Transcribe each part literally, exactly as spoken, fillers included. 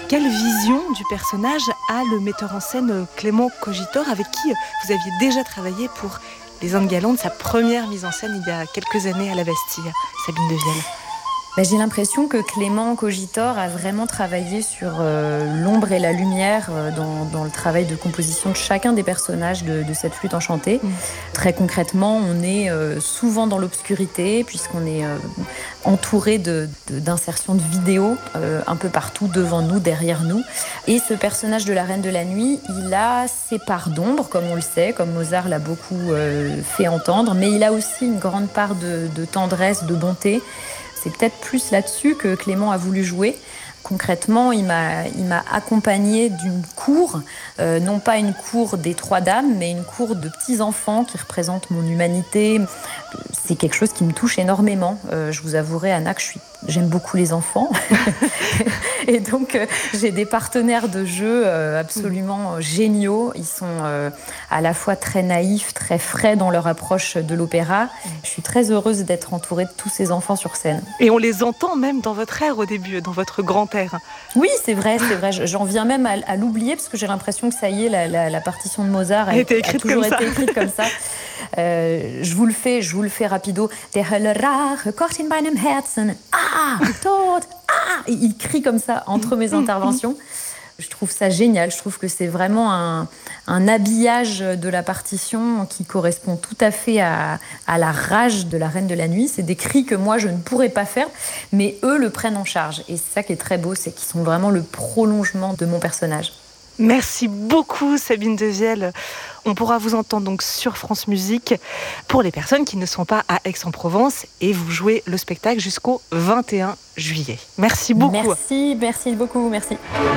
Quelle vision du personnage a le metteur en scène Clément Cogitor, avec qui vous aviez déjà travaillé pour Les Indes galantes, sa première mise en scène il y a quelques années à la Bastille, Sabine Devielle? Ben, j'ai l'impression que Clément Cogitor a vraiment travaillé sur euh, l'ombre et la lumière euh, dans, dans le travail de composition de chacun des personnages de, de cette flûte enchantée. Mmh. Très concrètement, on est euh, souvent dans l'obscurité puisqu'on est euh, entouré de, de, d'insertions de vidéos euh, un peu partout devant nous, derrière nous. Et ce personnage de la Reine de la Nuit, il a ses parts d'ombre, comme on le sait, comme Mozart l'a beaucoup euh, fait entendre, mais il a aussi une grande part de, de tendresse, de bonté. C'est peut-être plus là-dessus que Clément a voulu jouer. Concrètement, il m'a, il m'a accompagnée d'une cour, euh, non pas une cour des trois dames, mais une cour de petits-enfants qui représentent mon humanité. C'est quelque chose qui me touche énormément. Euh, je vous avouerai, Anna, que je suis, j'aime beaucoup les enfants. Et donc, euh, j'ai des partenaires de jeu euh, absolument géniaux. Ils sont euh, à la fois très naïfs, très frais dans leur approche de l'opéra. Je suis très heureuse d'être entourée de tous ces enfants sur scène. Et on les entend même dans votre air au début, dans votre grand air. Oui, c'est vrai, c'est vrai. J'en viens même à, à l'oublier parce que j'ai l'impression que ça y est, la, la, la partition de Mozart a, a, a toujours été écrite comme ça. Euh, je vous le fais, je vous le fais rapido. Der Hölle Rache, kocht in meinem Herzen. Ah, tot, ah. Et il crie comme ça entre mes interventions. Je trouve ça génial. Je trouve que c'est vraiment un, un habillage de la partition qui correspond tout à fait à, à la rage de la Reine de la Nuit. C'est des cris que moi, je ne pourrais pas faire, mais eux le prennent en charge. Et c'est ça qui est très beau, c'est qu'ils sont vraiment le prolongement de mon personnage. Merci beaucoup, Sabine Devielle. On pourra vous entendre donc sur France Musique pour les personnes qui ne sont pas à Aix-en-Provence, et vous jouez le spectacle jusqu'au vingt et un juillet. Merci beaucoup. Merci, merci beaucoup, merci.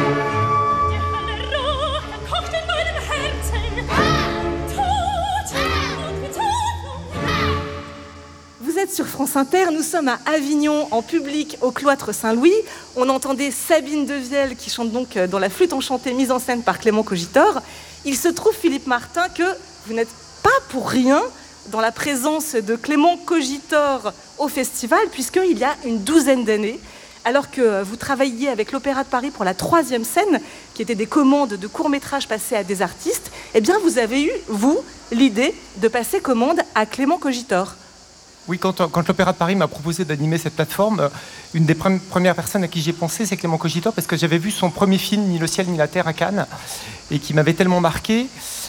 Vous êtes sur France Inter, nous sommes à Avignon, en public, au cloître Saint-Louis. On entendait Sabine Devielle qui chante donc dans la flûte enchantée mise en scène par Clément Cogitor. Il se trouve, Philippe Martin, que vous n'êtes pas pour rien dans la présence de Clément Cogitor au festival, puisqu'il y a une douzaine d'années, alors que vous travailliez avec l'Opéra de Paris pour la troisième scène, qui était des commandes de courts-métrages passés à des artistes, eh bien vous avez eu, vous, l'idée de passer commande à Clément Cogitor. Oui, quand, quand l'Opéra de Paris m'a proposé d'animer cette plateforme, une des pre- premières personnes à qui j'ai pensé, c'est Clément Cogitor, parce que j'avais vu son premier film, Ni le ciel, ni la terre, à Cannes, et qui m'avait tellement marqué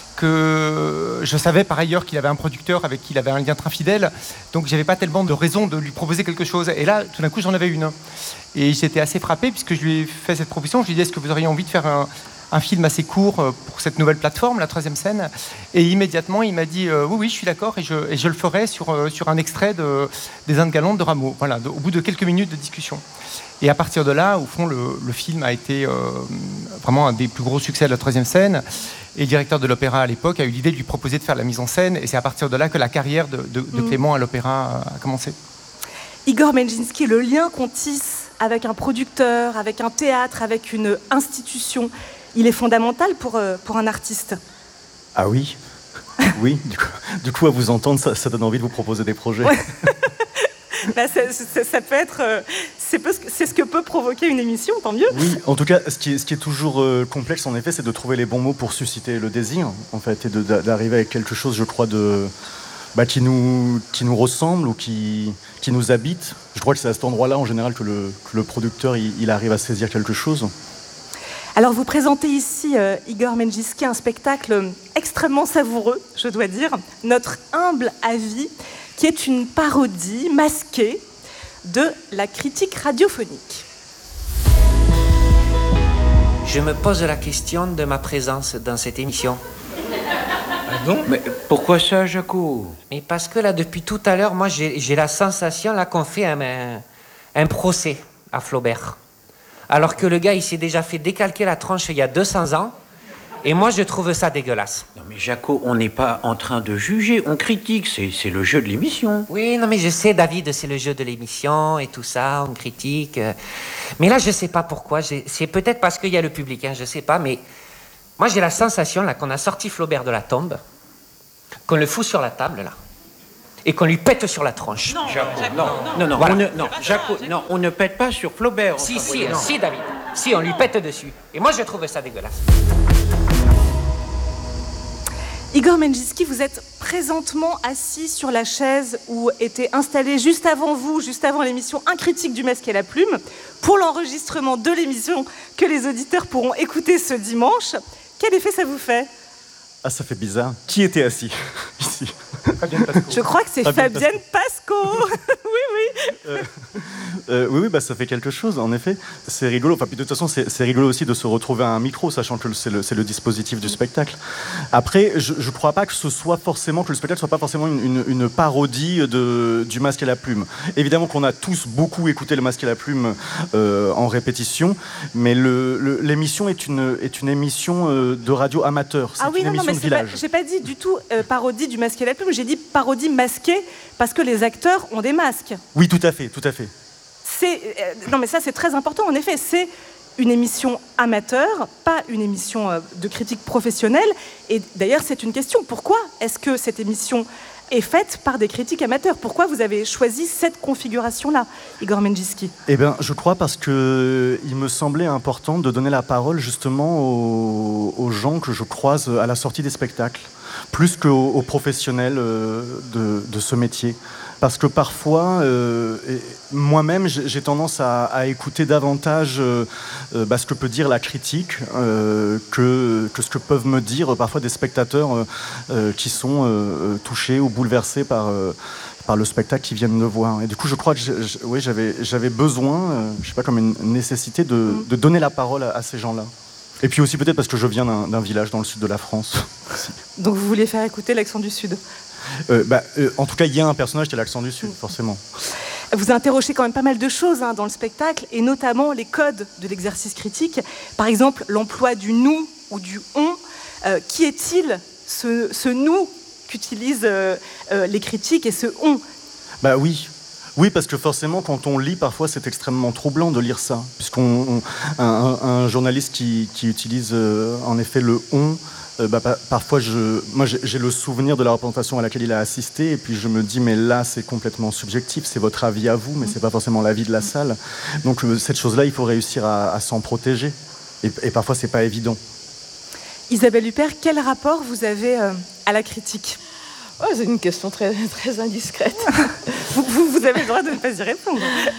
que je savais par ailleurs qu'il avait un producteur avec qui il avait un lien très fidèle, donc j'avais pas tellement de raison de lui proposer quelque chose. Et là, tout d'un coup, j'en avais une. Et j'étais assez frappé, puisque je lui ai fait cette proposition. Je lui ai dit, est-ce que vous auriez envie de faire un... un film assez court pour cette nouvelle plateforme, la troisième scène. Et immédiatement, il m'a dit euh, oui, oui, je suis d'accord, et je, et je le ferai sur, euh, sur un extrait de, des Indes galantes de Rameau. Voilà, de, au bout de quelques minutes de discussion. Et à partir de là, au fond, le, le film a été euh, vraiment un des plus gros succès de la troisième scène. Et le directeur de l'opéra à l'époque a eu l'idée de lui proposer de faire la mise en scène. Et c'est à partir de là que la carrière de, de, de Clément à l'opéra a commencé. Igor Menjinski, le lien qu'on tisse avec un producteur, avec un théâtre, avec une institution, il est fondamental pour, euh, pour un artiste. Ah oui, oui. Du coup, du coup, à vous entendre, ça, ça donne envie de vous proposer des projets. Ouais. Bah, ça, ça, ça peut être, euh, c'est, peu, c'est ce que peut provoquer une émission, tant mieux. Oui, en tout cas, ce qui est, ce qui est toujours euh, complexe, en effet, c'est de trouver les bons mots pour susciter le désir, en fait, et de, d'arriver avec quelque chose, je crois, de, bah, qui, nous, qui nous ressemble ou qui, qui nous habite. Je crois que c'est à cet endroit-là, en général, que le, que le producteur il, il arrive à saisir quelque chose. Alors, vous présentez ici, euh, Igor Menjinski, un spectacle extrêmement savoureux, je dois dire, Notre humble avis, qui est une parodie masquée de la critique radiophonique. Je me pose la question de ma présence dans cette émission. Pardon ? Mais pourquoi ça, Jaco ? Mais parce que là, depuis tout à l'heure, moi, j'ai, j'ai la sensation là qu'on fait un, un, un procès à Flaubert. Alors que le gars, il s'est déjà fait décalquer la tronche il y a deux cents ans. Et moi, je trouve ça dégueulasse. Non mais Jaco, on n'est pas en train de juger, on critique, c'est, c'est le jeu de l'émission. Oui, non mais je sais, David, c'est le jeu de l'émission et tout ça, on critique. Mais là, je sais pas pourquoi, j'ai... c'est peut-être parce qu'il y a le public, hein, je sais pas, mais moi, j'ai la sensation là qu'on a sorti Flaubert de la tombe, qu'on le fout sur la table, là, et qu'on lui pète sur la tronche. Non, Jaco, non, non, non, non, voilà. on ne, non, Jaco, non, on ne pète pas sur Flaubert. Si, enfin, si, oui, si, David. Si, on lui pète dessus. Et moi, je trouve ça dégueulasse. Igor Menjinski, vous êtes présentement assis sur la chaise où était installé juste avant vous, juste avant l'émission Un critique du masque et la plume, pour l'enregistrement de l'émission que les auditeurs pourront écouter ce dimanche. Quel effet ça vous fait ? Ah, ça fait bizarre. Qui était assis ici ? Je crois que c'est Fabienne Fabienne Pasco. Oui, oui. Euh, euh, oui, oui, bah, ça fait quelque chose, en effet. C'est rigolo. Enfin, puis de toute façon, c'est, c'est rigolo aussi de se retrouver à un micro, sachant que c'est le, c'est le dispositif du spectacle. Après, je ne crois pas que ce soit forcément, que le spectacle soit pas forcément une, une, une parodie de, du Masque et la Plume. Évidemment qu'on a tous beaucoup écouté le Masque et la Plume euh, en répétition, mais le, le, l'émission est une, est une émission euh, de radio amateur. C'est ah oui, une non, émission non, mais de village. Pas, j'ai pas dit du tout euh, parodie du Masque et la Plume, j'ai dit parodie masquée parce que les acteurs ont des masques. Oui, tout à fait, tout à fait. C'est, euh, non, mais ça, c'est très important. En effet, c'est une émission amateur, pas une émission euh, de critique professionnelle. Et d'ailleurs, c'est une question. Pourquoi est-ce que cette émission est faite par des critiques amateurs ? Pourquoi vous avez choisi cette configuration-là, Igor Menjinski ? Eh bien, je crois parce que il me semblait important de donner la parole justement aux, aux gens que je croise à la sortie des spectacles, plus qu'aux aux professionnels de, de ce métier. Parce que parfois, euh, moi-même, j'ai tendance à, à écouter davantage euh, bah, ce que peut dire la critique euh, que, que ce que peuvent me dire parfois des spectateurs euh, euh, qui sont euh, touchés ou bouleversés par, euh, par le spectacle qu'ils viennent de voir. Et du coup, je crois que je, je, oui, j'avais, j'avais besoin, euh, je sais pas, comme une nécessité de, mmh. de donner la parole à, à ces gens-là. Et puis aussi peut-être parce que je viens d'un, d'un village dans le sud de la France. Donc vous vouliez faire écouter l'accent du Sud ? Euh, bah, euh, en tout cas, il y a un personnage qui a l'accent du Sud, forcément. Vous interrogez quand même pas mal de choses hein, dans le spectacle, et notamment les codes de l'exercice critique. Par exemple, l'emploi du nous ou du on. Euh, qui est-il, ce, ce nous qu'utilisent euh, euh, les critiques et ce on ? Bah oui. Oui, parce que forcément, quand on lit, parfois, c'est extrêmement troublant de lire ça. Puisqu'on, on, un, un journaliste qui, qui utilise euh, en effet le on, Euh, bah, parfois, je, moi, j'ai, j'ai le souvenir de la représentation à laquelle il a assisté, et puis je me dis, mais là, c'est complètement subjectif, c'est votre avis à vous, mais c'est pas forcément l'avis de la salle. Donc, euh, cette chose-là, il faut réussir à, à s'en protéger, et, et parfois, c'est pas évident. Isabelle Huppert, quel rapport vous avez euh, à la critique ? Oh, c'est une question très, très indiscrète. vous, vous, vous avez le droit de ne pas y répondre.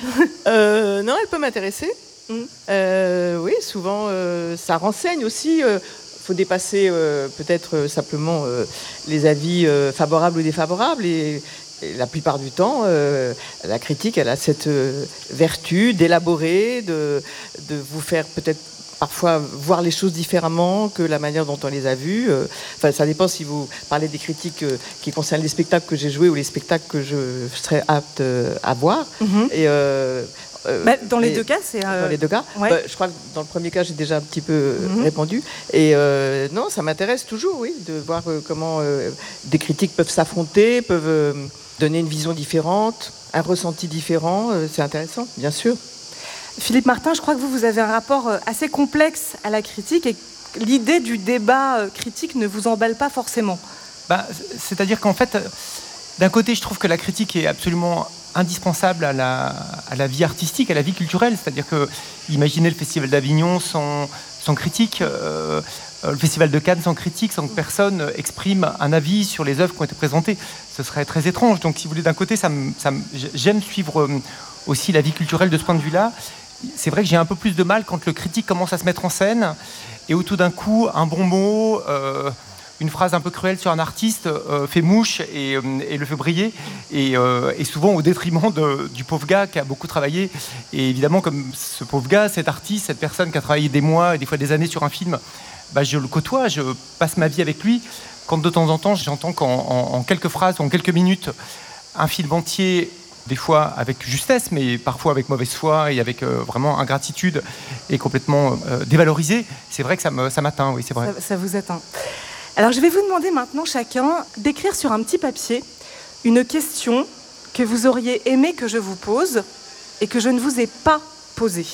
euh, non, elle peut m'intéresser. Mmh. Euh, oui, souvent, euh, ça renseigne aussi. Euh, Il faut dépasser euh, peut-être euh, simplement euh, les avis euh, favorables ou défavorables. Et, et la plupart du temps, euh, la critique, elle a cette euh, vertu d'élaborer, de, de vous faire peut-être parfois voir les choses différemment que la manière dont on les a vues. Euh, enfin, ça dépend si vous parlez des critiques euh, qui concernent les spectacles que j'ai joués ou les spectacles que je serais apte euh, à voir. Mm-hmm. Et euh, Euh, bah, dans les deux cas, c'est... Euh... Dans les deux cas. Ouais. Bah, je crois que dans le premier cas, j'ai déjà un petit peu mm-hmm. répondu. Et euh, non, ça m'intéresse toujours, oui, de voir euh, comment euh, des critiques peuvent s'affronter, peuvent euh, donner une vision différente, un ressenti différent. Euh, c'est intéressant, bien sûr. Philippe Martin, je crois que vous, vous avez un rapport assez complexe à la critique et l'idée du débat critique ne vous emballe pas forcément. Bah, c'est-à-dire qu'en fait, d'un côté, je trouve que la critique est absolument indispensable à la, à la vie artistique, à la vie culturelle. C'est-à-dire que, imaginez le Festival d'Avignon sans, sans critique, euh, le Festival de Cannes sans critique, sans que personne exprime un avis sur les œuvres qui ont été présentées. Ce serait très étrange. Donc, si vous voulez, d'un côté, ça me, ça me, j'aime suivre aussi la vie culturelle de ce point de vue-là. C'est vrai que j'ai un peu plus de mal quand le critique commence à se mettre en scène et où tout d'un coup, un bon mot... Euh, une phrase un peu cruelle sur un artiste euh, fait mouche et, euh, et le fait briller, et, euh, et souvent au détriment de, du pauvre gars qui a beaucoup travaillé. Et évidemment, comme ce pauvre gars, cet artiste, cette personne qui a travaillé des mois et des fois des années sur un film, bah, je le côtoie, je passe ma vie avec lui. Quand de temps en temps, j'entends qu'en en, en quelques phrases, en quelques minutes, un film entier, des fois avec justesse, mais parfois avec mauvaise foi et avec euh, vraiment ingratitude, est complètement euh, dévalorisé, c'est vrai que ça, me, ça m'atteint, oui, c'est vrai. Ça, ça vous atteint. Alors, je vais vous demander maintenant chacun d'écrire sur un petit papier une question que vous auriez aimé que je vous pose et que je ne vous ai pas posée.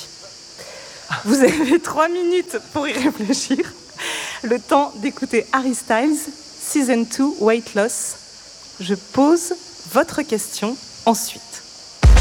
Vous avez trois minutes pour y réfléchir. Le temps d'écouter Harry Styles, Season deux, Weight Loss. Je pose votre question ensuite.